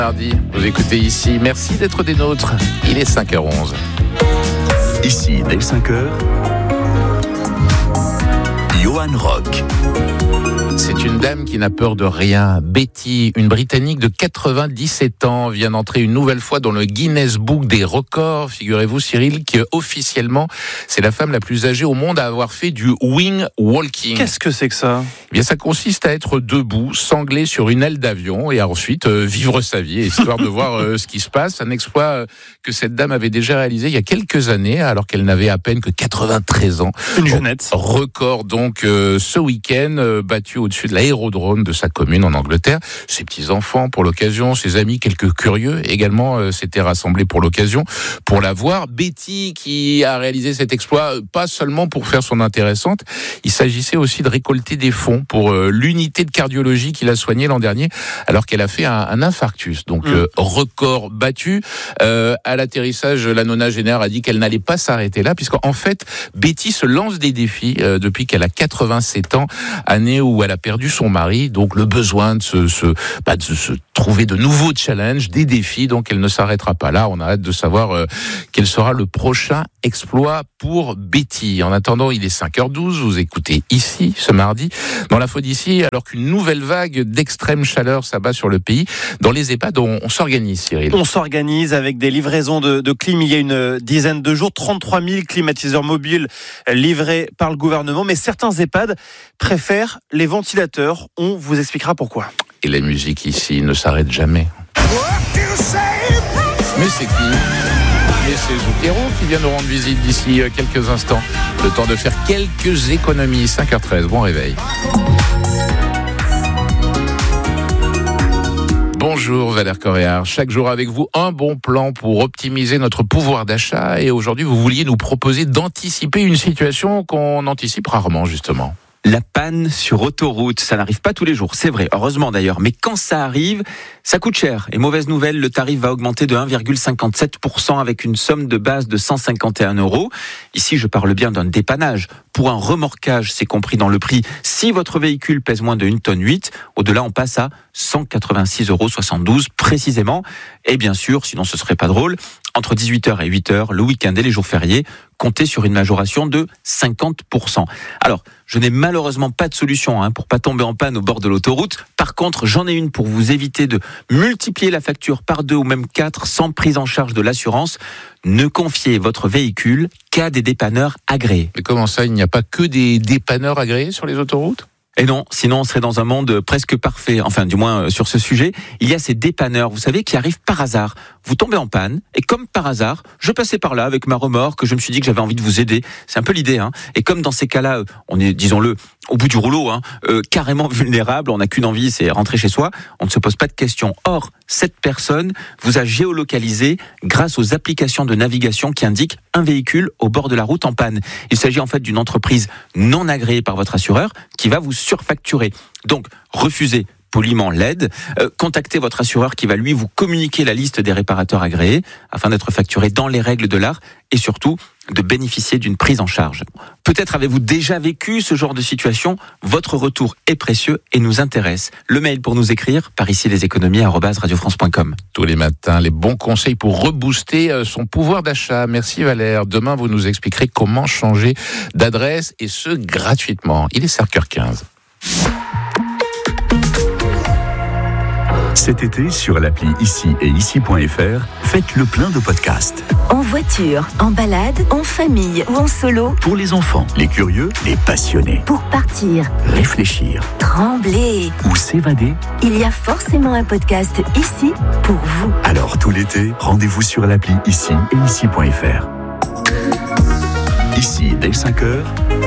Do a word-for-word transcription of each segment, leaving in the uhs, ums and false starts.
Mardi, vous écoutez ici. Merci d'être des nôtres. Il est cinq heures onze. Ici, dès cinq heures, Johan Rock. C'est une dame qui n'a peur de rien. Betty, une Britannique de quatre-vingt-dix-sept ans, vient d'entrer une nouvelle fois dans le Guinness Book des records. Figurez-vous, Cyril, que officiellement, c'est la femme la plus âgée au monde à avoir fait du wing walking. Qu'est-ce que c'est que ça ? Eh bien, ça consiste à être debout, sanglé sur une aile d'avion et à ensuite euh, vivre sa vie, histoire de voir euh, ce qui se passe. Un exploit euh, que cette dame avait déjà réalisé il y a quelques années, alors qu'elle n'avait à peine que quatre-vingt-treize ans. Une jeunette. Record donc euh, ce week-end, euh, battu au-dessus de l'aérodrome de sa commune en Angleterre. Ses petits-enfants pour l'occasion, ses amis, quelques curieux également euh, s'étaient rassemblés pour l'occasion pour la voir. Betty qui a réalisé cet exploit, euh, pas seulement pour faire son intéressante, il s'agissait aussi de récolter des fonds pour euh, l'unité de cardiologie qu'il a soignée l'an dernier alors qu'elle a fait un, un infarctus. Donc mmh. euh, record battu. Euh, à l'atterrissage, la nonagénaire a dit qu'elle n'allait pas s'arrêter là puisqu'en fait, Betty se lance des défis euh, depuis qu'elle a quatre-vingt-sept ans, année où elle a perdu son mari, donc le besoin de se, se, bah de se trouver de nouveaux challenges, des défis, donc elle ne s'arrêtera pas là. On a hâte de savoir euh, quel sera le prochain exploit pour Betty. En attendant, il est cinq heures douze, vous écoutez ici, ce mardi, dans l'info d'ici, alors qu'une nouvelle vague d'extrême chaleur s'abat sur le pays. Dans les EHPAD, on, on s'organise, Cyril. On s'organise avec des livraisons de, de clim. Il y a une dizaine de jours, trente-trois mille climatiseurs mobiles livrés par le gouvernement, mais certains EHPAD préfèrent les ventilateurs. On vous expliquera pourquoi. Et la musique ici ne s'arrête jamais. Mais c'est qui ? Mais c'est Zucchero qui vient nous rendre visite d'ici quelques instants. Le temps de faire quelques économies. cinq heures treize, bon réveil. Bonjour Valère Coréard, chaque jour avec vous un bon plan pour optimiser notre pouvoir d'achat et aujourd'hui vous vouliez nous proposer d'anticiper une situation qu'on anticipe rarement justement. La panne sur autoroute, ça n'arrive pas tous les jours, c'est vrai, heureusement d'ailleurs, mais quand ça arrive, ça coûte cher. Et mauvaise nouvelle, le tarif va augmenter de un virgule cinquante-sept pour cent avec une somme de base de cent cinquante et un euros. Ici, je parle bien d'un dépannage. Pour un remorquage, c'est compris dans le prix. Si votre véhicule pèse moins de une tonne huit, au-delà, on passe à cent quatre-vingt-six euros soixante-douze précisément. Et bien sûr, sinon ce serait pas drôle, entre dix-huit heures et huit heures, le week-end et les jours fériés, comptez sur une majoration de cinquante pour cent. Alors, je n'ai malheureusement pas de solution hein, pour pas tomber en panne au bord de l'autoroute. Par contre, j'en ai une pour vous éviter de multiplier la facture par deux ou même quatre sans prise en charge de l'assurance. Ne confiez votre véhicule qu'à des dépanneurs agréés. Mais comment ça, il n'y a pas que des dépanneurs agréés sur les autoroutes ? Et non, sinon on serait dans un monde presque parfait, enfin du moins sur ce sujet. Il y a ces dépanneurs, vous savez, qui arrivent par hasard. Vous tombez en panne, et comme par hasard, je passais par là avec ma remorque, je me suis dit que j'avais envie de vous aider. C'est un peu l'idée, hein. Et comme dans ces cas-là, on est, disons-le, au bout du rouleau, hein, euh, carrément vulnérable, on n'a qu'une envie, c'est rentrer chez soi, on ne se pose pas de questions. Or, cette personne vous a géolocalisé grâce aux applications de navigation qui indiquent un véhicule au bord de la route en panne. Il s'agit en fait d'une entreprise non agréée par votre assureur qui va vous surfacturer. Donc, refusez poliment l'aide, euh, contactez votre assureur qui va lui vous communiquer la liste des réparateurs agréés afin d'être facturé dans les règles de l'art et surtout de bénéficier d'une prise en charge. Peut-être avez-vous déjà vécu ce genre de situation, votre retour est précieux et nous intéresse. Le mail pour nous écrire, par ici les économies arobase radio france point com. Tous les matins, les bons conseils pour rebooster son pouvoir d'achat. Merci Valère. Demain, vous nous expliquerez comment changer d'adresse et ce gratuitement. Il est cinq heures quinze. Cet été, sur l'appli Ici et Ici point F R, faites le plein de podcasts. En voiture, en balade, en famille ou en solo. Pour les enfants, les curieux, les passionnés. Pour partir, réfléchir, trembler ou s'évader. Il y a forcément un podcast ici pour vous. Alors tout l'été, rendez-vous sur l'appli Ici et Ici point F R. Ici, dès cinq heures.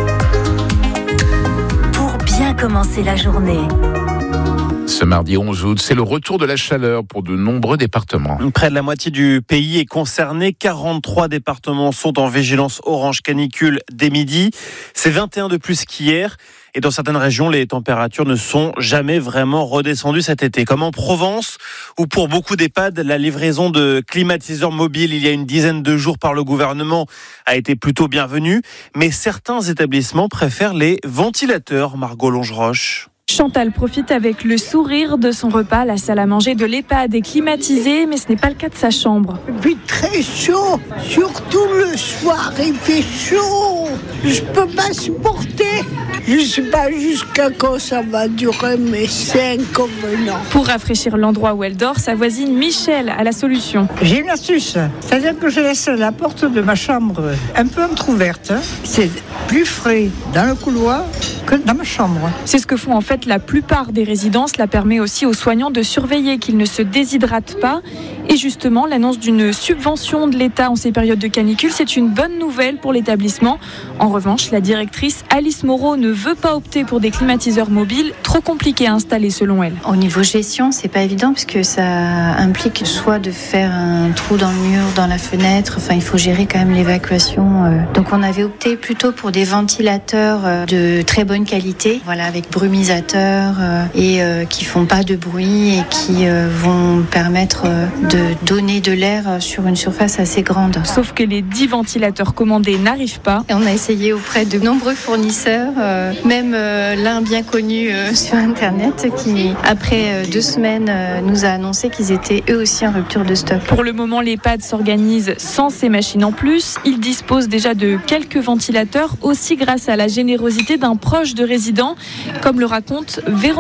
Pour bien commencer la journée. Ce mardi onze août, c'est le retour de la chaleur pour de nombreux départements. Près de la moitié du pays est concerné. quarante-trois départements sont en vigilance orange canicule dès midi. C'est vingt et un de plus qu'hier. Et dans certaines régions, les températures ne sont jamais vraiment redescendues cet été. Comme en Provence, où pour beaucoup d'EHPAD, la livraison de climatiseurs mobiles il y a une dizaine de jours par le gouvernement a été plutôt bienvenue. Mais certains établissements préfèrent les ventilateurs, Margot Longeroche. Chantal profite avec le sourire de son repas. La salle à manger de l'EHPAD est climatisée, mais ce n'est pas le cas de sa chambre. Il fait très chaud, surtout le soir, il fait chaud. Je peux pas supporter. Je sais pas jusqu'à quand ça va durer, mais c'est inconvénient. Pour rafraîchir l'endroit où elle dort, sa voisine Michel a la solution. J'ai une astuce, c'est-à-dire que je laisse la porte de ma chambre un peu entrouverte. C'est plus frais dans le couloir que dans ma chambre. C'est ce que font en fait la plupart des résidents. Cela permet aussi aux soignants de surveiller qu'ils ne se déshydratent pas. Et justement, l'annonce d'une subvention de l'État en ces périodes de canicule, c'est une bonne nouvelle pour l'établissement. En revanche, la directrice Alice Moreau ne veut pas opter pour des climatiseurs mobiles, trop compliqués à installer selon elle. Au niveau gestion, c'est pas évident parce que ça implique soit de faire un trou dans le mur, dans la fenêtre. Enfin, il faut gérer quand même l'évacuation. Donc, on avait opté plutôt pour des ventilateurs de très bonne qualité, voilà, avec brumisateur et qui font pas de bruit et qui vont permettre de donner de l'air sur une surface assez grande. Sauf que les dix ventilateurs commandés n'arrivent pas. Et on a essayé auprès de nombreux fournisseurs, euh, même euh, l'un bien connu euh, sur Internet, qui après euh, deux semaines euh, nous a annoncé qu'ils étaient eux aussi en rupture de stock. Pour le moment, l'EHPAD s'organise sans ces machines en plus. Il dispose déjà de quelques ventilateurs, aussi grâce à la générosité d'un proche de résident, comme le raconte Véronique.